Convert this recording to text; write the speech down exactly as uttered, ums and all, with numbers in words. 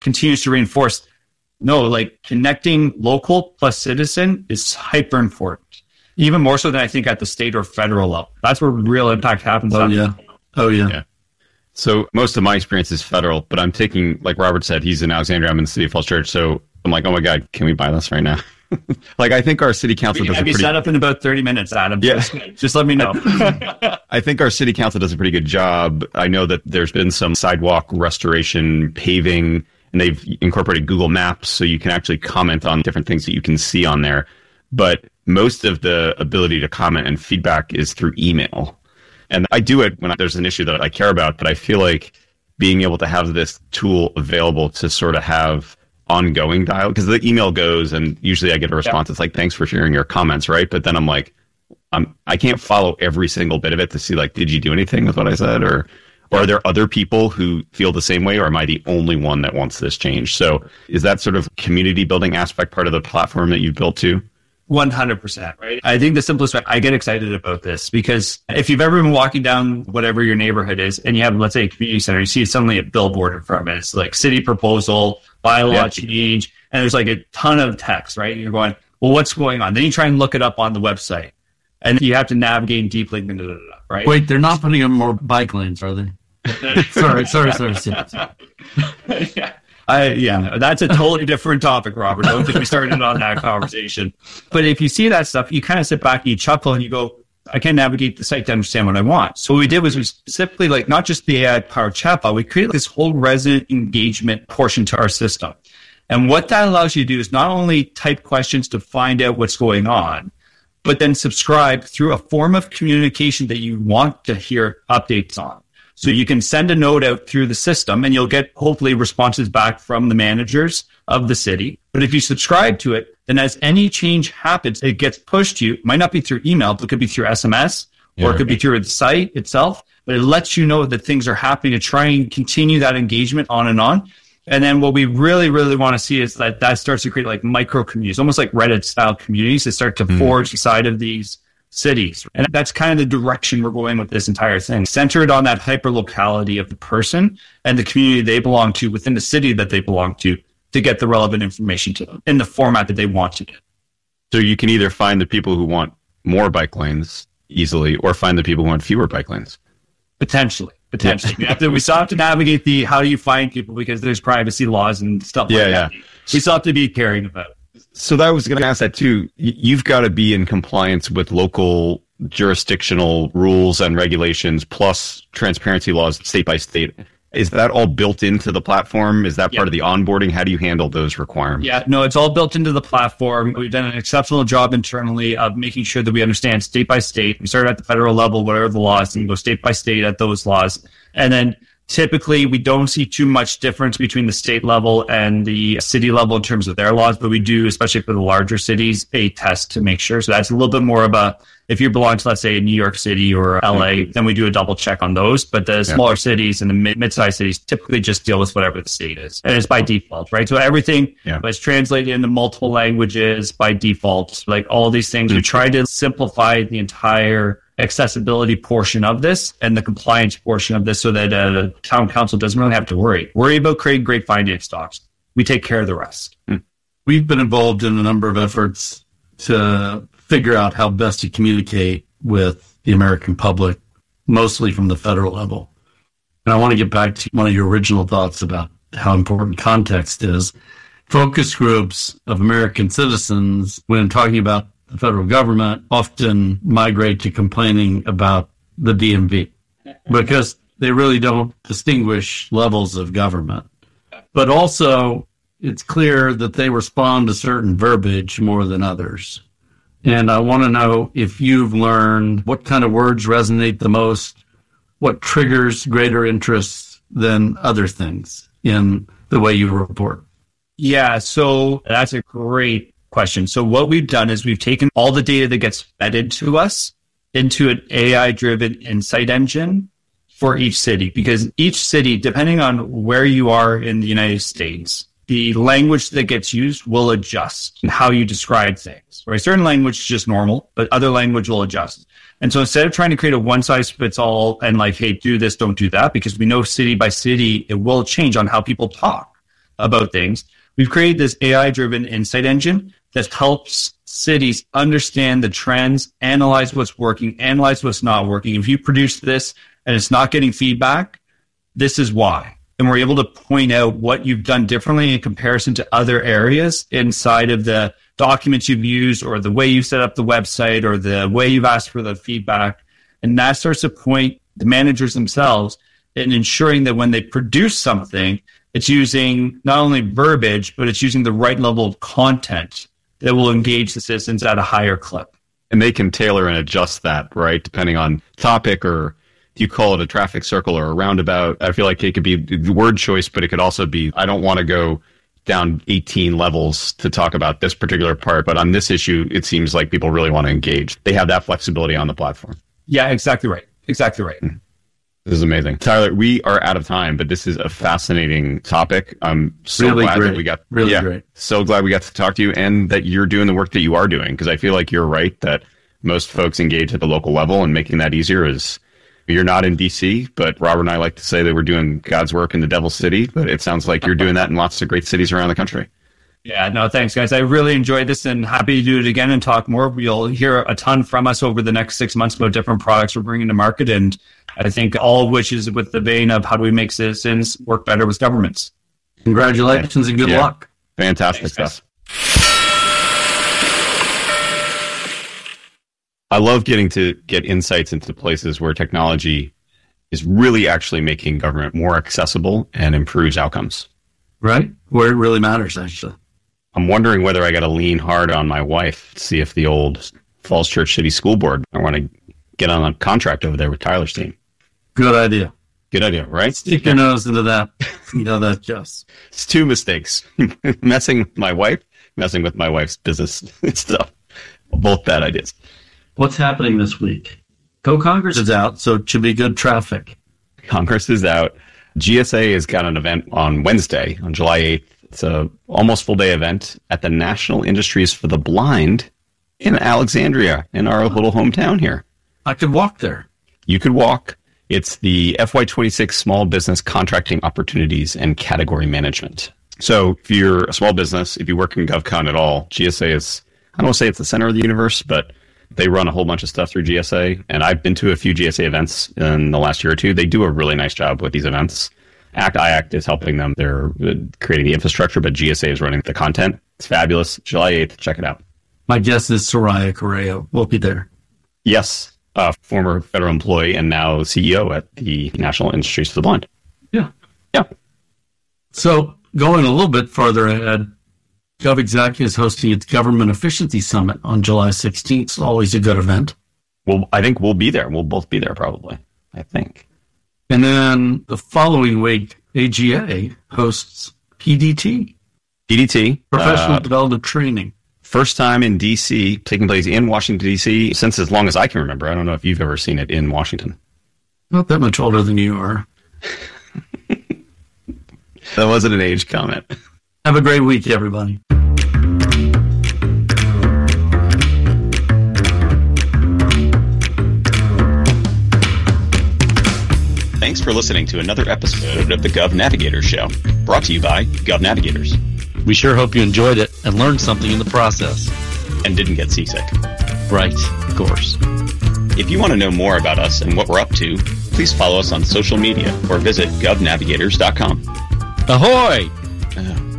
continues to reinforce, no, like connecting local plus citizen is hyper important, even more so than I think at the state or federal level. That's where real impact happens. Oh, yeah. Oh, yeah. yeah. So most of my experience is federal, but I'm taking, like Robert said, he's in Alexandria, I'm in the City of Falls Church. So I'm like, oh my God, can we buy this right now? Like, I think our city council does a pretty... set up in about thirty minutes, Adam. Yeah. Just let me know. I think our city council does a pretty good job. I know that there's been some sidewalk restoration, paving, and they've incorporated Google Maps, so you can actually comment on different things that you can see on there. But most of the ability to comment and feedback is through email. And I do it when there's an issue that I care about, but I feel like being able to have this tool available to sort of have ongoing dialogue, because the email goes and usually I get a response. Yeah. It's like, thanks for sharing your comments, right? But then I'm like, I'm, I can't follow every single bit of it to see, like, did you do anything with what I said? Or, or are there other people who feel the same way, or am I the only one that wants this change? So is that sort of community building aspect part of the platform that you've built too? one hundred percent, right? I think the simplest way, I get excited about this because if you've ever been walking down whatever your neighborhood is and you have, let's say, a community center, you see suddenly a billboard in front of it. It's like city proposal, bylaw yeah. change, and there's like a ton of text, right? And you're going, well, what's going on? Then you try and look it up on the website and you have to navigate deeply, right? Wait, they're not putting in more bike lanes, are they? sorry, sorry, sorry. sorry. yeah. I, yeah, that's a totally different topic, Robert. Don't get me started on that conversation. But if you see that stuff, you kind of sit back and you chuckle and you go, I can navigate the site to understand what I want. So what we did was we specifically, like, not just the A I-powered chatbot, we created this whole resident engagement portion to our system. And what that allows you to do is not only type questions to find out what's going on, but then subscribe through a form of communication that you want to hear updates on. So you can send a note out through the system and you'll get hopefully responses back from the managers of the city. But if you subscribe to it, then as any change happens, it gets pushed to you. It might not be through email, but it could be through S M S or yeah. it could be through the site itself. But it lets you know that things are happening to try and continue that engagement on and on. And then what we really, really want to see is that that starts to create like micro communities, almost like Reddit style communities that start to mm. forge inside of these cities. And that's kind of the direction we're going with this entire thing, centered on that hyper locality of the person and the community they belong to within the city that they belong to, to get the relevant information to them in the format that they want to get. So you can either find the people who want more bike lanes easily or find the people who want fewer bike lanes. Potentially. Potentially. we, have to, we still have to navigate the how do you find people because there's privacy laws and stuff yeah, like yeah. that. We still have to be caring about it. So that was going to ask that too. You've got to be in compliance with local jurisdictional rules and regulations, plus transparency laws state by state. Is that all built into the platform? Is that part yeah. of the onboarding? How do you handle those requirements? Yeah, no, it's all built into the platform. We've done an exceptional job internally of making sure that we understand state by state. We started at the federal level, whatever the laws, and go state by state at those laws. And then typically, we don't see too much difference between the state level and the city level in terms of their laws, but we do, especially for the larger cities, a test to make sure. So that's a little bit more of a, if you belong to, let's say, New York City or L A, then we do a double check on those. But the smaller yeah. cities and the mid- mid-sized cities typically just deal with whatever the state is. And it's by default, right? So everything yeah. is translated into multiple languages by default. Like all these things, mm-hmm. we try to simplify the entire accessibility portion of this and the compliance portion of this so that uh, the town council doesn't really have to worry. Worry about creating great finance stocks. We take care of the rest. We've been involved in a number of efforts to figure out how best to communicate with the American public, mostly from the federal level. And I want to get back to one of your original thoughts about how important context is. Focus groups of American citizens, when talking about the federal government, often migrate to complaining about the D M V because they really don't distinguish levels of government. But also, it's clear that they respond to certain verbiage more than others. And I want to know if you've learned what kind of words resonate the most, what triggers greater interest than other things in the way you report. Yeah, so that's a great question. So what we've done is we've taken all the data that gets fed into us into an A I-driven insight engine for each city, because each city, depending on where you are in the United States, the language that gets used will adjust in how you describe things. Right? Certain language is just normal, but other language will adjust. And so instead of trying to create a one-size-fits-all and like, hey, do this, don't do that, because we know city by city, it will change on how people talk. about things. We've created this A I-driven insight engine that helps cities understand the trends, analyze what's working, analyze what's not working. If you produce this and it's not getting feedback, this is why. And we're able to point out what you've done differently in comparison to other areas inside of the documents you've used or the way you set up the website or the way you've asked for the feedback. And that starts to point the managers themselves in ensuring that when they produce something, it's using not only verbiage, but it's using the right level of content that will engage the citizens at a higher clip. And they can tailor and adjust that, right? Depending on topic, or do you call it a traffic circle or a roundabout? I feel like it could be the word choice, but it could also be, I don't want to go down eighteen levels to talk about this particular part, but on this issue, it seems like people really want to engage. They have that flexibility on the platform. Yeah, exactly right. Exactly right. This is amazing. Tyler, we are out of time, but this is a fascinating topic. I'm so really glad great. that we got really yeah, great. So glad we got to talk to you and that you're doing the work that you are doing, because I feel like you're right that most folks engage at the local level, and making that easier is, you're not in D C, but Robert and I like to say that we're doing God's work in the Devil's City, but it sounds like you're doing that in lots of great cities around the country. Yeah, no, thanks, guys. I really enjoyed this and happy to do it again and talk more. You'll hear a ton from us over the next six months about different products we're bringing to market, and I think all of which is with the vein of how do we make citizens work better with governments. Congratulations and good Yeah. luck. Fantastic Thanks, stuff. I love getting to get insights into places where technology is really actually making government more accessible and improves outcomes. Right? Where it really matters, actually. I'm wondering whether I got to lean hard on my wife to see if the old Falls Church City School Board, I want to get on a contract over there with Tyler's team. Good idea. Good idea, right? Stick your nose into that. You know that, Jess. It's two mistakes. Messing with my wife, messing with my wife's business stuff. Both bad ideas. What's happening this week? Co-Congress is out, so it should be good traffic. Congress is out. G S A has got an event on Wednesday, on July eighth. It's a almost full day event at the National Industries for the Blind in Alexandria, in our little hometown here. I could walk there. You could walk. It's the F Y twenty-six Small Business Contracting Opportunities and Category Management. So if you're a small business, if you work in GovCon at all, G S A is, I don't want to say it's the center of the universe, but they run a whole bunch of stuff through G S A. And I've been to a few G S A events in the last year or two. They do a really nice job with these events. ACT I ACT is helping them. They're creating the infrastructure, but G S A is running the content. It's fabulous. July eighth, check it out. My guess is Soraya Correa will be there. Yes, a former federal employee and now C E O at the National Industries for the Blind. Yeah. Yeah. So going a little bit farther ahead, GovExec is hosting its Government Efficiency Summit on July sixteenth. It's always a good event. Well, I think we'll be there. We'll both be there probably, I think. And then the following week, A G A hosts P D T, P D T. Professional uh, Development Training. First time in D C, taking place in Washington, D C, since as long as I can remember. I don't know if you've ever seen it in Washington. Not that much older than you are. That wasn't an age comment. Have a great week, everybody. Thanks for listening to another episode of the Gov Navigators Show, brought to you by Gov Navigators. We sure hope you enjoyed it and learned something in the process. And didn't get seasick. Right, of course. If you want to know more about us and what we're up to, please follow us on social media or visit gov navigators dot com. Ahoy!